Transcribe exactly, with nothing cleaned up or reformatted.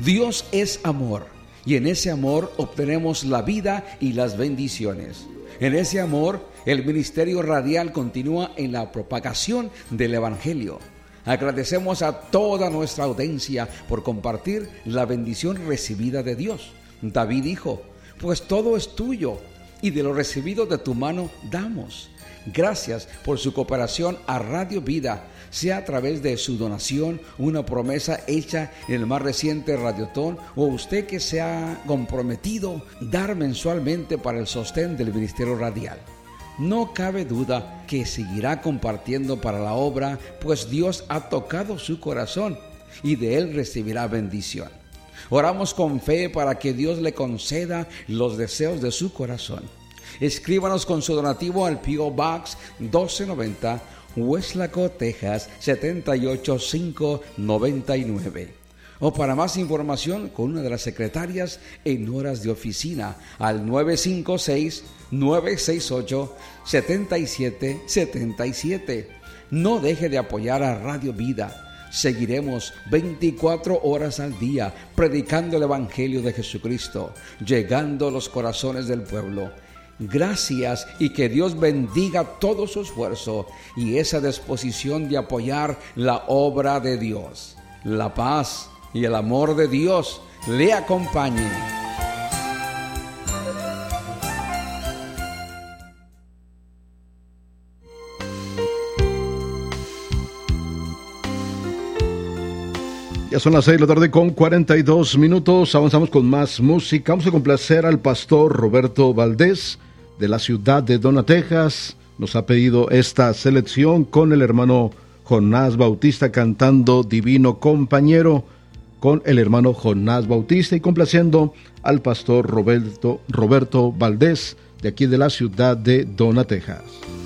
Dios es amor, y en ese amor obtenemos la vida y las bendiciones. En ese amor, el ministerio radial continúa en la propagación del Evangelio. Agradecemos a toda nuestra audiencia por compartir la bendición recibida de Dios. David dijo: pues todo es tuyo, y de lo recibido de tu mano damos. Gracias por su cooperación a Radio Vida, sea a través de su donación, una promesa hecha en el más reciente Radiotón, o usted que se ha comprometido dar mensualmente para el sostén del ministerio radial. No cabe duda que seguirá compartiendo para la obra, pues Dios ha tocado su corazón y de él recibirá bendición. Oramos con fe para que Dios le conceda los deseos de su corazón. Escríbanos con su donativo al P O Box doce noventa, Weslaco, Texas setenta y ocho mil quinientos noventa y nueve. O para más información con una de las secretarias en horas de oficina al nueve cinco seis, nueve seis ocho, siete siete siete siete. No deje de apoyar a Radio Vida. Seguiremos veinticuatro horas al día predicando el Evangelio de Jesucristo, llegando a los corazones del pueblo. Gracias, y que Dios bendiga todo su esfuerzo y esa disposición de apoyar la obra de Dios. La paz y el amor de Dios le acompañe. Ya son las seis de la tarde con cuarenta y dos minutos. Avanzamos con más música. Vamos a complacer al pastor Roberto Valdés de la ciudad de Donna, Texas. Nos ha pedido esta selección con el hermano Jonás Bautista cantando Divino Compañero, con el hermano Jonás Bautista, y complaciendo al pastor Roberto, Roberto Valdés de aquí de la ciudad de Donna, Texas.